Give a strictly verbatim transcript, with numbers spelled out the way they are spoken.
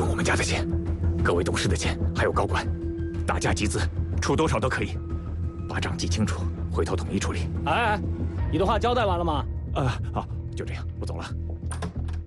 用我们家的钱，各位董事的钱，还有高管，大家集资，出多少都可以，把账记清楚，回头统一处理。 哎哎，你的话交代完了吗？ 啊，好，就这样，我走了。